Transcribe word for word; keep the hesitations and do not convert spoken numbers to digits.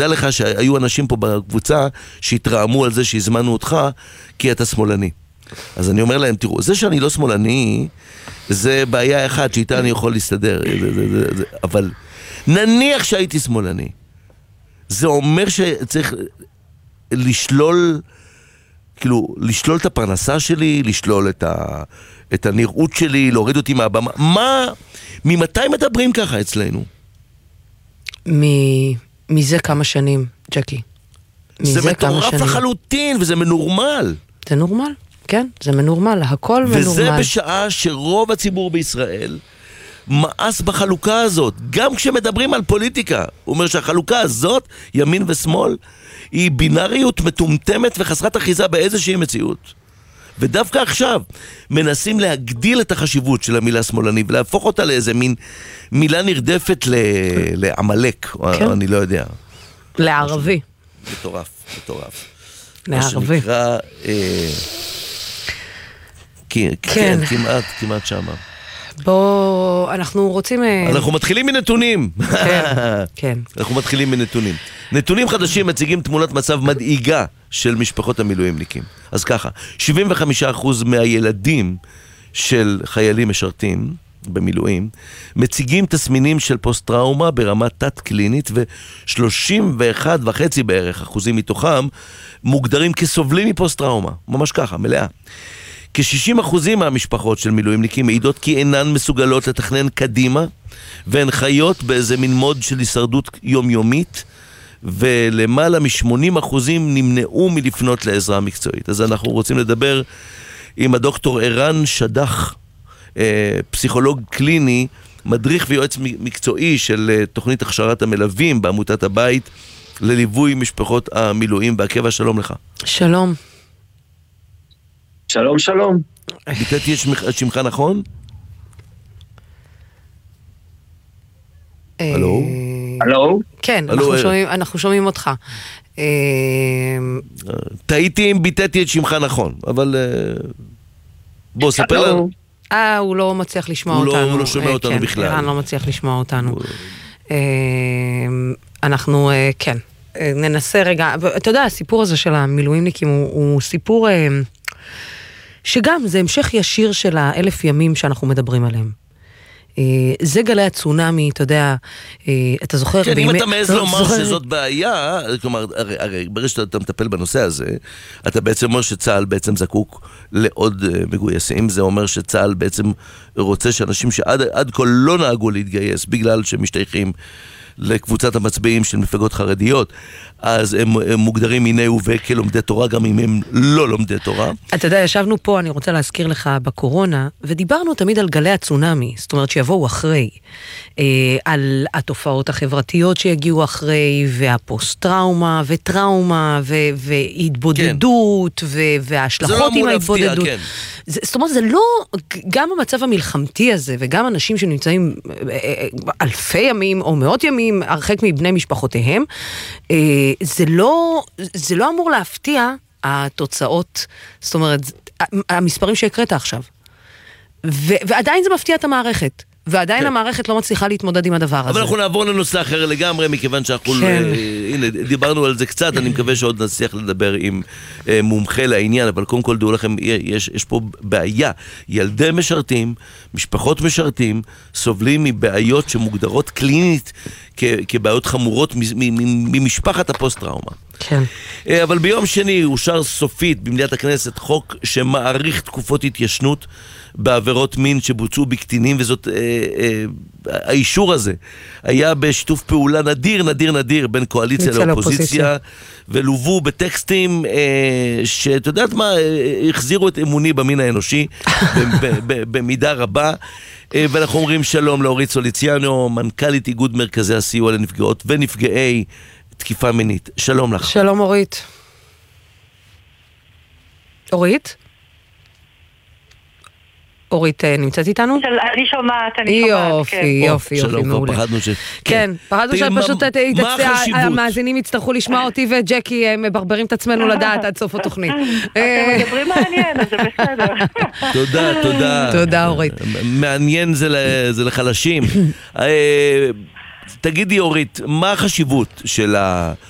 דע לך שהיו אנשים פה בקבוצה שהתרעמו על זה שהזמנו אותך כי אתה שמאלני. אז אני אומר להם, תראו, זה שאני לא שמאלני, זה בעיה אחת שאיתה אני יכול להסתדר. זה, זה, זה, זה, אבל נניח שהייתי שמאלני, זה אומר שצריך לשלול, כאילו, לשלול את הפרנסה שלי, לשלול את, ה, את הנראות שלי, להוריד אותי מהבמה. מה, ממתי מדברים ככה אצלנו? מ... מזה כמה שנים, ג'קי. זה מטורף לחלוטין, וזה מנורמל. זה נורמל, כן, זה מנורמל, הכל מנורמל. וזה בשעה שרוב הציבור בישראל מאס בחלוקה הזאת. גם כשמדברים על פוליטיקה, הוא אומר שהחלוקה הזאת, ימין ושמאל, היא בינאריות מטומטמת וחסרת אחיזה באיזושהי מציאות. ודווקא עכשיו מנסים להגדיל את החשיבות של המילה שמאלני ולהפוך אותה לאיזה מין מילה נרדפת לעמלק, או אני לא יודע. לערבי. מטורף, מטורף. לערבי. מה שנקרא, כן, כמעט, כמעט שמה. בוא, אנחנו רוצים... אנחנו מתחילים מנתונים. כן, כן. אנחנו מתחילים מנתונים. נתונים חדשים מציגים תמונת מצב מדאיגה של משפחות המילואימניקים. אז ככה, שבעים וחמישה אחוז מהילדים של חיילים משרתים במילואים מציגים תסמינים של פוסט-טראומה ברמה תת-קלינית, ו-שלושים ואחד וחצי בערך אחוזים מתוכם מוגדרים כסובלים מפוסט-טראומה. ממש ככה, מלאה. כ-שישים אחוזים מהמשפחות של מילואימניקים מעידות כי אינן מסוגלות לתכנן קדימה, והן חיות באיזה מין מוד של הישרדות יומיומית, ולמעלה מ-שמונים אחוזים נמנעו מלפנות לעזרה מקצועית. אז אנחנו רוצים לדבר עם הדוקטור ערן שדח, פסיכולוג קליני, מדריך ויועץ מקצועי של תוכנית הכשרת המלווים בעמותת הבית לליווי משפחות המילואים והקבע. שלום לך. שלום. שלום, שלום. ביטאתי את שמך נכון? הלו? הלו? כן, אנחנו שומעים אותך. טעיתי אם ביטאתי את שמך נכון, אבל בוא, ספר לנו. אה, הוא לא מצליח לשמוע אותנו. הוא לא שומע אותנו בכלל. ערן לא מצליח לשמוע אותנו. אנחנו, כן, ננסה רגע. אתה יודע, הסיפור הזה של המילואימניקים הוא סיפור... שגם זה המשך ישיר של האלף ימים שאנחנו מדברים עליהם. זה גלי הצונמי, אתה יודע, אתה זוכר... כן, אם אתה מעז לומר שזאת בעיה, כלומר, הרי ברגע שאתה מטפל בנושא הזה, אתה בעצם אומר שצה"ל בעצם זקוק לעוד מגויסים, זה אומר שצה"ל בעצם רוצה שאנשים שעד כה לא נהגו להתגייס, בגלל שהם משתייכים לקבוצת המצביעים של מפלגות חרדיות, אז הם, הם מוגדרים מיני ובא כלומדי תורה, גם אם הם לא לומדי תורה. אתה יודע, ישבנו פה, אני רוצה להזכיר לך, בקורונה, ודיברנו תמיד על גלי הצונמי, זאת אומרת שיבואו אחרי, אה, על התופעות החברתיות שיגיעו אחרי, והפוסט-טראומה, וטראומה, ו- והתבודדות, כן. ו- וההשלכות עם ההתבודדות. כן. זה, זאת אומרת, זה לא, גם המצב המלחמתי הזה, וגם אנשים שנמצאים אלפי ימים, או מאות ימים, הרחק מבני משפחותיהם, זה לא, זה לא אמור להפתיע התוצאות, זאת אומרת, המספרים שהקראת עכשיו. ו, ועדיין זה מפתיע את המערכת. ועדיין המערכת לא מצליחה להתמודד עם הדבר הזה. אבל אנחנו נעבור לנושא אחר לגמרי, מכיוון שאנחנו, הנה, דיברנו על זה קצת, אני מקווה שעוד נצליח לדבר עם מומחה לעניין, אבל קודם כל דעו לכם, יש, יש פה בעיה. ילדי משרתים, משפחות משרתים, סובלים מבעיות שמוגדרות קלינית כבעיות חמורות ממשפחת הפוסט-טראומה. כן. אבל ביום שני אושר סופית במליאת הכנסת חוק שמאריך תקופות התיישנות בעבירות מין שבוצעו בקטינים, וזאת, אה, אה, האישור הזה היה בשיתוף פעולה נדיר, נדיר, נדיר בין קואליציה לאופוזיציה, ולובו בטקסטים אה, שאת יודעת מה, אה, החזירו את אמוני במין האנושי במידה רבה. אה, ואנחנו אומרים שלום לאורית סוליציאנו, מנכ"לית איגוד מרכזי הסיוע לנפגעות ונפגעי תקיפה מינית. שלום לך. שלום אורית. אורית? אורית נמצאת איתנו? אני שומעת, אני שומעת. יופי, יופי, יופי, מעולה. כן, פחדנו שפשוט המאזינים יצטרכו לשמוע אותי וג'קי מברברים את עצמנו לדעת עד סוף התוכנית. אתם מדברים מעניין, אז זה בסדר. תודה, תודה. תודה, אורית. מעניין זה לחלשים. תגידי, אורית, מה החשיבות של ה...